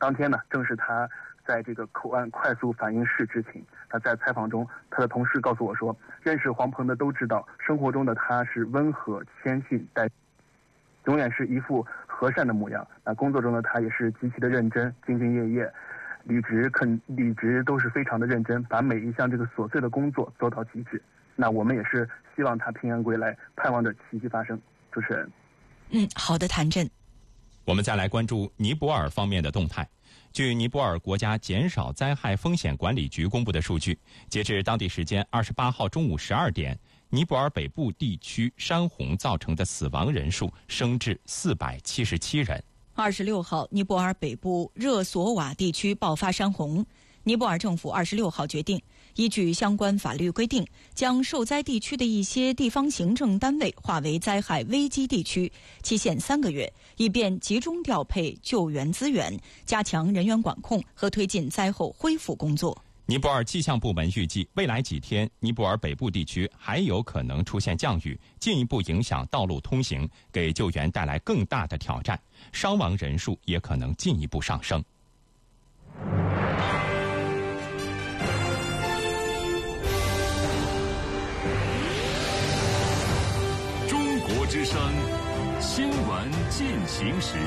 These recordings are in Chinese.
当天呢，正是他在这个口岸快速反应室执勤。他在采访中，他的同事告诉我说，认识黄鹏的都知道，生活中的他是温和、谦逊、永远是一副和善的模样。那工作中的他也是极其的认真、兢兢业业，履职都是非常的认真，把每一项这个琐碎的工作做到极致。那我们也是希望他平安归来，盼望着奇迹发生。主持人， 好的，谭震。 我们再来关注尼泊尔方面的动态。据尼泊尔国家减少灾害风险管理局公布的数据，截至当地时间28号中午12点，尼泊尔北部地区山洪造成的死亡人数升至477人。 26号，尼泊尔北部热索瓦地区爆发山洪。尼泊尔政府26号决定，依据相关法律规定，将受灾地区的一些地方行政单位划为灾害危机地区，期限3个月，以便集中调配救援资源，加强人员管控和推进灾后恢复工作。 尼泊尔气象部门预计，未来几天，尼泊尔北部地区还有可能出现降雨，进一步影响道路通行，给救援带来更大的挑战，伤亡人数也可能进一步上升。 中国之声新闻进行时。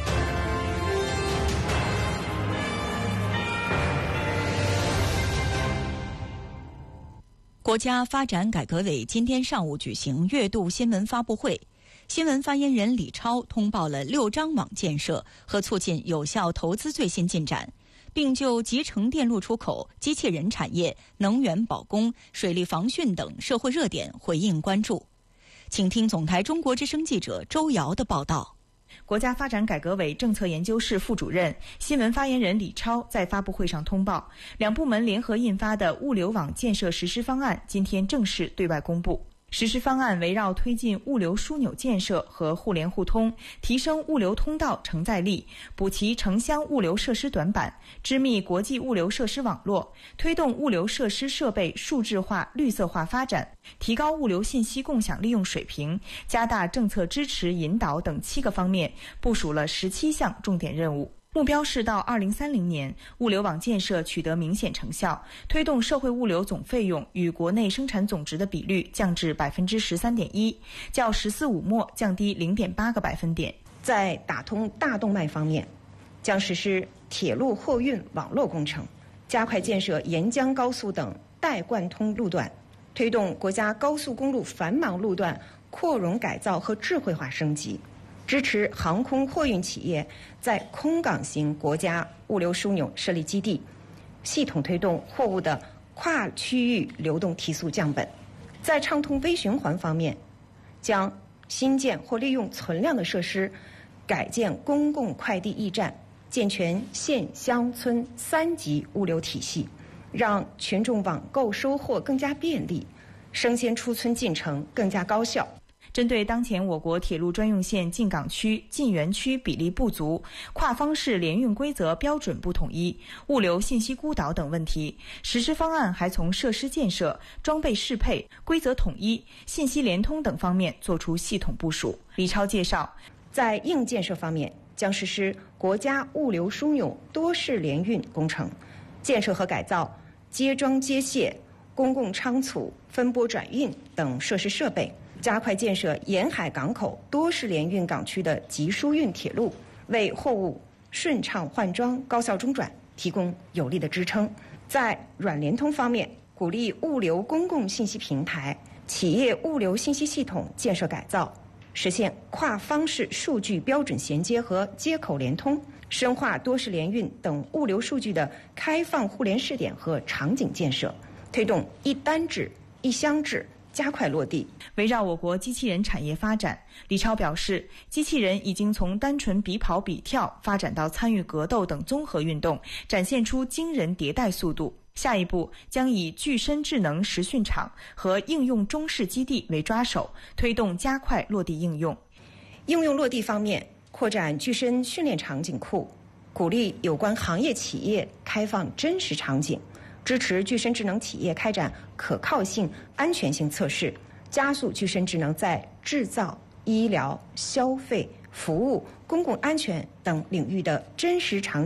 国家发展改革委今天上午举行月度新闻发布会，新闻发言人李超通报了6张网建设和促进有效投资最新进展，并就集成电路出口、机器人产业、能源保供、水利防汛等社会热点回应关注。请听总台中国之声记者周瑶的报道。 国家发展改革委政策研究室副主任、新闻发言人李超在发布会上通报，两部门联合印发的物流网建设实施方案今天正式对外公布。实施方案围绕推进物流枢纽建设和互联互通，提升物流通道承载力，补齐城乡物流设施短板，织密国际物流设施网络，推动物流设施设备数字化、绿色化发展，提高物流信息共享利用水平，加大政策支持引导等7个方面，部署了17项重点任务。目标是到2030年，物流网建设取得明显成效，推动社会物流总费用与国内生产总值的比率降至13.1%，较“十四五”末降低0.8个百分点。 在打通大动脉方面，将实施铁路货运网络工程，加快建设沿江高速等带贯通路段，推动国家高速公路繁忙路段扩容改造和智慧化升级。支持航空货运企业在空港型国家物流枢纽设立基地，系统推动货物的跨区域流动提速降本。在畅通微循环方面，将新建或利用存量的设施改建公共快递驿站，健全县乡村3级物流体系，让群众网购收货更加便利，生鲜出村进程更加高效。 针对当前我国铁路专用线进港区、进园区比例不足、跨方式联运规则标准不统一、物流信息孤岛等问题，实施方案还从设施建设、装备适配、规则统一、信息联通等方面作出系统部署。李超介绍， 在硬建设方面，将实施国家物流枢纽多式联运工程，建设和改造接装接卸、公共仓储、分拨转运等设施设备，加快建设沿海港口多式联运港区的集疏运铁路，为货物顺畅换装、高效中转提供有力的支撑。在软联通方面，鼓励物流公共信息平台、企业物流信息系统建设改造，实现跨方式数据标准衔接和接口联通，深化多式联运等物流数据的开放互联试点和场景建设，推动一单制、一箱制加快落地。 围绕我国机器人产业发展，李超表示，机器人已经从单纯比跑比跳发展到参与格斗等综合运动，展现出惊人迭代速度。下一步将以具身智能实训场和应用中试基地为抓手，推动加快落地应用。 应用落地方面，扩展具身训练场景库，鼓励有关行业企业开放真实场景，支持具身智能企业开展可靠性、安全性测试，加速具身智能在制造、医疗、消费、服务、公共安全等领域的真实场景